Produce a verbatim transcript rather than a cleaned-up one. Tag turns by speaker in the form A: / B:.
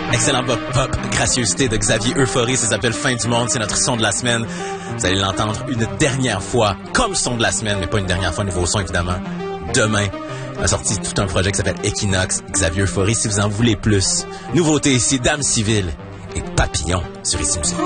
A: Excellent pop, pop, gracieuseté de Xavier Euphorie, ça s'appelle Fin du monde, c'est notre son de la semaine. Vous allez l'entendre une dernière fois, comme son de la semaine, mais pas une dernière fois, niveau son évidemment. Demain, on a sorti tout un projet qui s'appelle Equinox, Xavier Euphorie, si vous en voulez plus. Nouveauté ici, Dame Civile et Papillon sur Ici Musique.